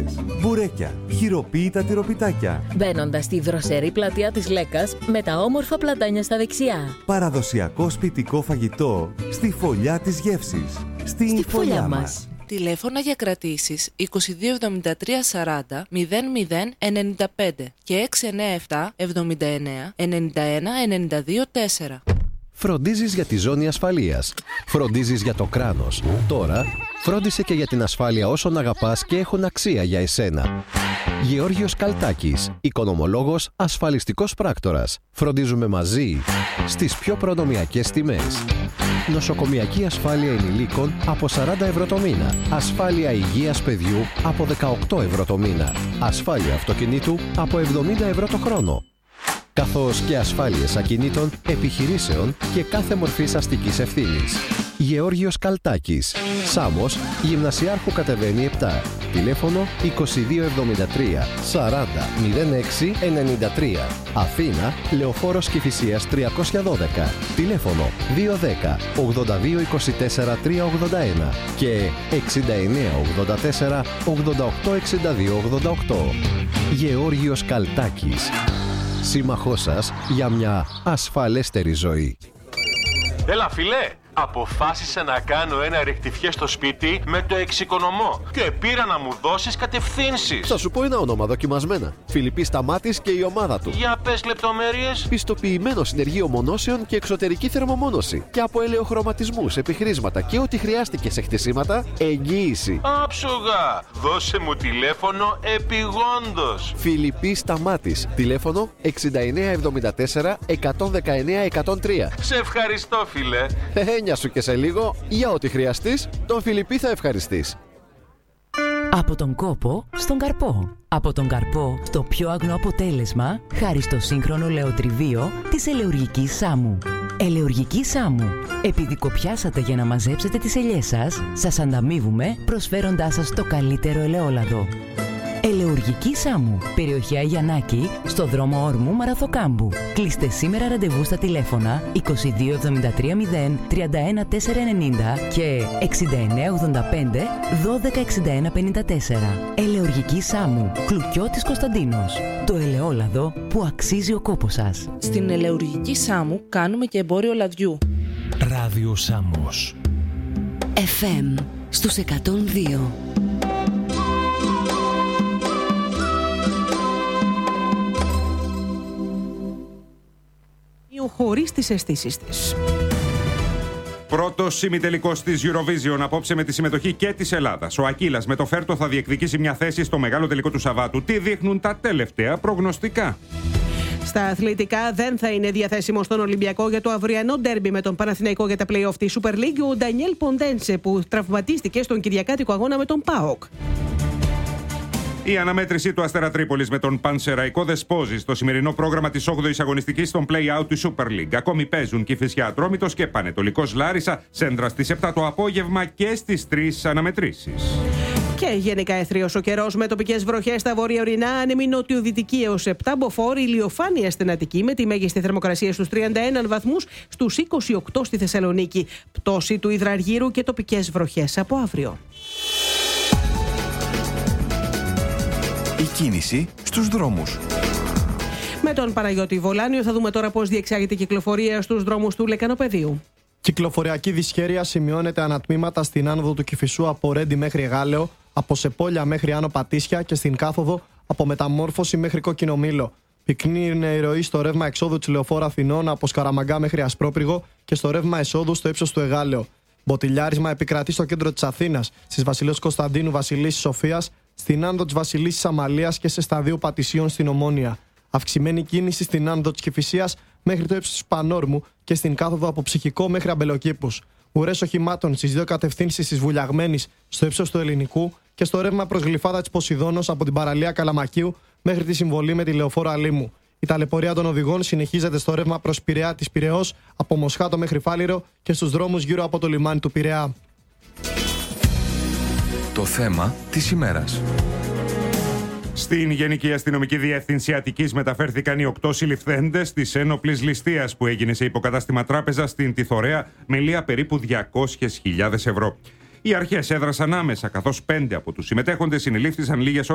σαλάτες, μπουρέκια, χειροποίητα τυροπιτάκια. Μπαίνοντας στη δροσερή πλατεία της Λέκας με τα όμορφα πλατάνια στα δεξιά. Παραδοσιακό σπιτικό φαγητό στη φωλιά της γεύσης. Στη φωλιά μας. Τηλέφωνα για κρατήσεις 2273 40 0095 και 697 79 91 92 4. Φροντίζεις για τη ζώνη ασφαλείας. Φροντίζεις για το κράνος. Τώρα, φρόντισε και για την ασφάλεια όσων αγαπάς και έχουν αξία για εσένα. Γεώργιος Καλτάκης, οικονομολόγος, ασφαλιστικός πράκτορας. Φροντίζουμε μαζί στις πιο προνομιακές τιμές. Νοσοκομιακή ασφάλεια ενηλίκων από 40 ευρώ το μήνα. Ασφάλεια υγείας παιδιού από 18 ευρώ το μήνα. Ασφάλεια αυτοκινήτου από 70 ευρώ το χρόνο. Καθώς και ασφάλειες ακινήτων, επιχειρήσεων και κάθε μορφής αστικής ευθύνης. Γεώργιος Καλτάκης. Σάμος, Γυμνασιάρχου κατεβαίνει 7. Τηλέφωνο 2273 40 06 93. Αθήνα, Λεωφόρος Κηφισίας 312. Τηλέφωνο 210 82 24 381 και 69 84 88 62 88. Γεώργιος Καλτάκης. Σύμμαχός σας για μια ασφαλέστερη ζωή. Έλα φίλε, αποφάσισα να κάνω ένα ρεκτιφιέ στο σπίτι με το εξοικονομώ και πήρα να μου δώσεις κατευθύνσεις. Θα σου πω ένα όνομα δοκιμασμένα. Φιλιππής Σταμάτης και η ομάδα του. Για πες λεπτομέρειες. Πιστοποιημένο συνεργείο μονώσεων και εξωτερική θερμομόνωση. Και από ελαιοχρωματισμούς, επιχρήσματα και ό,τι χρειάστηκε σε χτισήματα, εγγύηση. Άψογα! Δώσε μου τηλέφωνο επιγόντως. Φιλιππής Σταμάτης. Τηλέφωνο 6974 119 103. Σε ευχαριστώ φίλε. Έννοια σου και σε λίγο, για ό,τι χρειαστείς, τον Φιλιππή θα ευχαριστείς. Από τον κόπο στον καρπό. Από τον καρπό στο πιο αγνό αποτέλεσμα, χάρη στο σύγχρονο λεοτριβείο της ελαιουργικής Σάμου. Ελαιουργική Σάμου. Επειδή κοπιάσατε για να μαζέψετε τις ελιές σας, σας ανταμείβουμε προσφέροντάς σας το καλύτερο ελαιόλαδο. Ελαιουργική Σάμου. Περιοχή Αγιανάκη, στο δρόμο Όρμου Μαραθοκάμπου. Κλείστε σήμερα ραντεβού στα τηλέφωνα 2273 0 31 490 και 6985 12 61 54. Ελαιουργική Σάμου. Κλουκιώτης Κωνσταντίνος. Το ελαιόλαδο που αξίζει ο κόπος σας. Στην Ελαιουργική Σάμου κάνουμε και εμπόριο λαδιού. Ράδιο Σάμος. FM στους 102. Χωρίς τις αισθήσεις της. Πρώτος ημιτελικός της Eurovision απόψε με τη συμμετοχή και της Ελλάδας. Ο Ακύλας με το Φέρτο θα διεκδικήσει μια θέση στο μεγάλο τελικό του Σαββάτου. Τι δείχνουν τα τελευταία προγνωστικά. Στα αθλητικά, δεν θα είναι διαθέσιμο στον Ολυμπιακό για το αυριανό ντέρμπι με τον Παναθηναϊκό για τα play-off της Super League ο Ντανιέλ Ποντένσε, που τραυματίστηκε στον κυριακάτικο αγώνα με τον ΠΑΟΚ. Η αναμέτρηση του Αστέρα Τρίπολης με τον Πανσεραϊκό δεσπόζει στο σημερινό πρόγραμμα της 8ης αγωνιστικής στον play-out του Super League. Ακόμη παίζουν Κηφισιά Ατρόμητος και Πανετολικός Λάρισα, Σέντρα στις 7 το απόγευμα και στις 3 αναμετρήσεις. Και γενικά αιθρίος ο καιρός με τοπικές βροχές στα βόρεια-ορεινά, άνεμη νότιο-δυτική έως 7 μποφόρ, ηλιοφάνεια στην Αττική με τη μέγιστη θερμοκρασία στους 31 βαθμούς, στους 28 στη Θεσσαλονίκη. Πτώση του υδραργύρου και τοπικές βροχές από αύριο. Η κίνηση στους δρόμους. Με τον Παναγιώτη Βολάνιο θα δούμε τώρα πώς διεξάγεται η κυκλοφορία στους δρόμους του Λεκανοπεδίου. Κυκλοφοριακή δυσχέρεια σημειώνεται ανατμήματα στην άνοδο του Κηφισού από Ρέντι μέχρι Γάλεο, από Σεπόλια μέχρι Άνω Πατήσια και στην κάθοδο από Μεταμόρφωση μέχρι Κόκκινο Μήλο. Πυκνή είναι η ροή στο ρεύμα εξόδου της Λεωφόρου Αθηνών από Σκαραμαγκά μέχρι Ασπρόπριγο και στο ρεύμα εσόδου στο ύψος του Εγάλεο. Μποτιλιάρισμα επικρατεί στο κέντρο της Αθήνας, στις Βασιλέως Κωνσταντίνου Βασιλίσσης Σοφίας, στην άνοδο της Βασιλίσσης Αμαλίας και σε σταδίου Πατησίων στην Ομόνια. Αυξημένη κίνηση στην άνοδο της Κηφισίας μέχρι το ύψος του Πανόρμου και στην κάθοδο από Ψυχικό μέχρι Αμπελοκήπους. Ουρές οχημάτων στις δύο κατευθύνσεις της Βουλιαγμένης στο ύψος του Ελληνικού και στο ρεύμα προς Γλυφάδα της Ποσειδώνος από την παραλία Καλαμακίου μέχρι τη συμβολή με τη Λεωφόρο Αλήμου. Η ταλαιπωρία των οδηγών συνεχίζεται στο ρεύμα προς Πειραιά της Πειραιώς από Μοσχάτο μέχρι Φάληρο και στους δρόμους γύρω από το λιμάνι του Πειραιά. Το θέμα της ημέρας. Στην Γενική Αστυνομική Διεύθυνση Αττικής μεταφέρθηκαν οι 8 συλληφθέντες της ένοπλης ληστείας που έγινε σε υποκατάστημα τράπεζα στην Τιθωρέα με λία περίπου 200.000 ευρώ. Οι αρχές έδρασαν άμεσα, καθώς 5 από τους συμμετέχοντες συνελήφθησαν λίγες